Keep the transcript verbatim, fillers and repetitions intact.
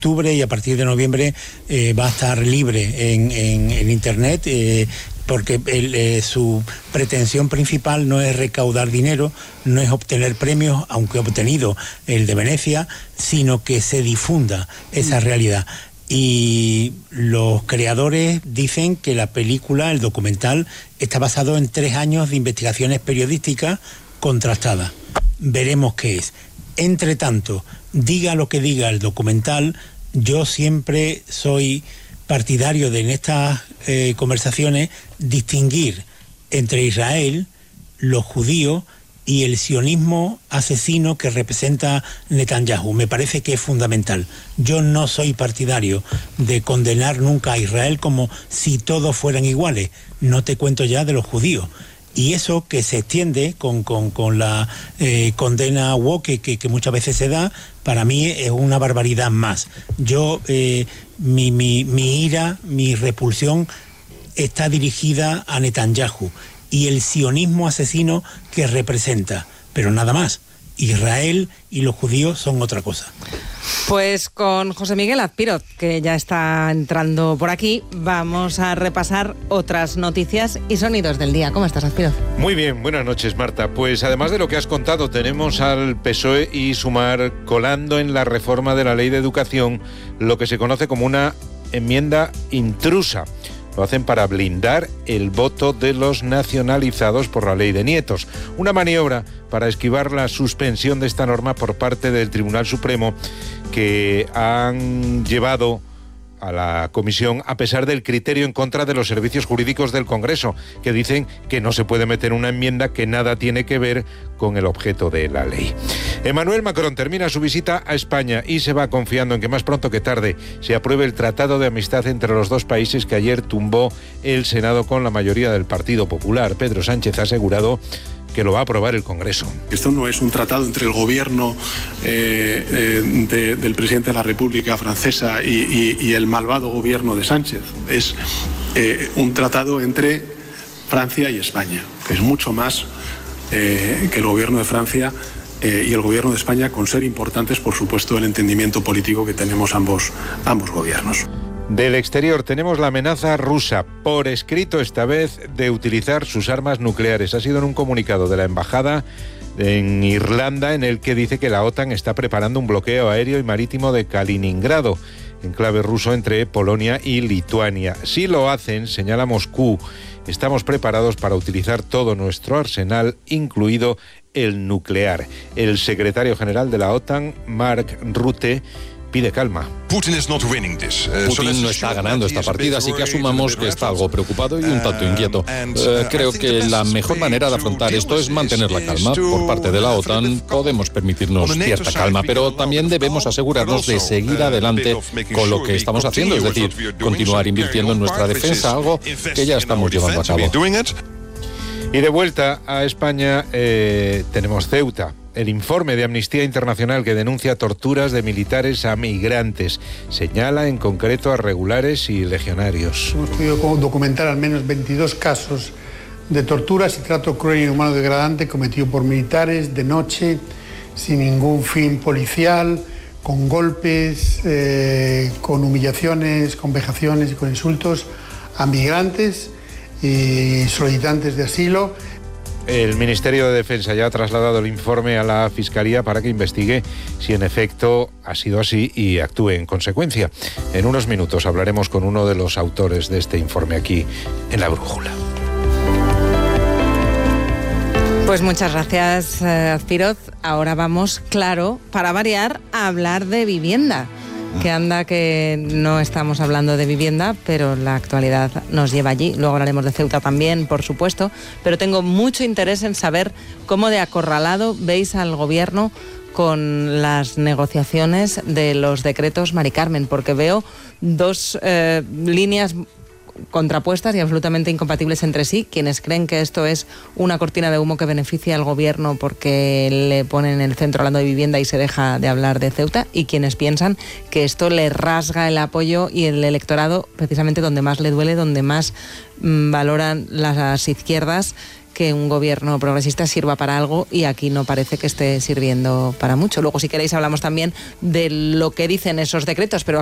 octubre y a partir de noviembre eh, va a estar libre en, en, en internet. Eh, porque el, eh, su pretensión principal no es recaudar dinero, no es obtener premios, aunque ha obtenido el de Venecia, sino que se difunda esa realidad. Y los creadores dicen que la película, el documental, está basado en tres años de investigaciones periodísticas contrastadas. Veremos qué es. Entre tanto, diga lo que diga el documental, yo siempre soy partidario de en estas eh, conversaciones distinguir entre Israel, los judíos y el sionismo asesino que representa Netanyahu. Me parece que es fundamental. Yo no soy partidario de condenar nunca a Israel como si todos fueran iguales. No te cuento ya de los judíos. Y eso que se extiende con, con, con la eh, condena woke que, que muchas veces se da, para mí es una barbaridad más. Yo, eh, mi, mi, mi ira, mi repulsión está dirigida a Netanyahu y el sionismo asesino que representa, pero nada más. Israel y los judíos son otra cosa. Pues con José Miguel Azpiroz, que ya está entrando por aquí, vamos a repasar otras noticias y sonidos del día. ¿Cómo estás, Azpiroz? Muy bien, buenas noches, Marta. Pues además de lo que has contado, tenemos al P S O E y Sumar colando en la reforma de la Ley de Educación lo que se conoce como una enmienda intrusa. Lo hacen para blindar el voto de los nacionalizados por la ley de nietos. Una maniobra para esquivar la suspensión de esta norma por parte del Tribunal Supremo, que han llevado a la comisión a pesar del criterio en contra de los servicios jurídicos del Congreso, que dicen que no se puede meter una enmienda que nada tiene que ver con el objeto de la ley. Emmanuel Macron termina su visita a España y se va confiando en que más pronto que tarde se apruebe el Tratado de Amistad entre los dos países que ayer tumbó el Senado con la mayoría del Partido Popular. Pedro Sánchez ha asegurado que lo va a aprobar el Congreso. Esto no es un tratado entre el gobierno eh, eh, de, del presidente de la República Francesa y, y, y el malvado gobierno de Sánchez. Es eh, un tratado entre Francia y España, que es mucho más eh, que el gobierno de Francia eh, y el gobierno de España, con ser importantes, por supuesto, el entendimiento político que tenemos ambos, ambos gobiernos. Del exterior tenemos la amenaza rusa, por escrito esta vez, de utilizar sus armas nucleares. Ha sido en un comunicado de la embajada en Irlanda en el que dice que la OTAN está preparando un bloqueo aéreo y marítimo de Kaliningrado, enclave ruso entre Polonia y Lituania. Si lo hacen, señala Moscú, estamos preparados para utilizar todo nuestro arsenal, incluido el nuclear. El secretario general de la OTAN, Mark Rutte, pide calma. Putin no está ganando esta partida, así que asumamos que está algo preocupado y un tanto inquieto. Eh, creo que la mejor manera de afrontar esto es mantener la calma. Por parte de la OTAN podemos permitirnos cierta calma, pero también debemos asegurarnos de seguir adelante con lo que estamos haciendo, es decir, continuar invirtiendo en nuestra defensa, algo que ya estamos llevando a cabo. Y de vuelta a España eh, tenemos Ceuta. El informe de Amnistía Internacional que denuncia torturas de militares a migrantes señala en concreto a regulares y legionarios. Hemos podido documentar al menos veintidós casos de torturas y trato cruel e inhumano degradante cometido por militares de noche, sin ningún fin policial, con golpes, eh, con humillaciones, con vejaciones y con insultos a migrantes y solicitantes de asilo. El Ministerio de Defensa ya ha trasladado el informe a la Fiscalía para que investigue si en efecto ha sido así y actúe en consecuencia. En unos minutos hablaremos con uno de los autores de este informe aquí en La Brújula. Pues muchas gracias, Azpiroz. Ahora vamos, claro, para variar, a hablar de vivienda. Que anda que no estamos hablando de vivienda, pero la actualidad nos lleva allí. Luego hablaremos de Ceuta también, por supuesto, pero tengo mucho interés en saber cómo de acorralado veis al gobierno con las negociaciones de los decretos Mari Carmen, porque veo dos eh, líneas contrapuestas y absolutamente incompatibles entre sí. Quienes creen que esto es una cortina de humo que beneficia al gobierno porque le ponen en el centro hablando de vivienda y se deja de hablar de Ceuta, y quienes piensan que esto le rasga el apoyo y el electorado precisamente donde más le duele, donde más mmm, valoran las izquierdas que un gobierno progresista sirva para algo y aquí no parece que esté sirviendo para mucho. Luego, si queréis, hablamos también de lo que dicen esos decretos, pero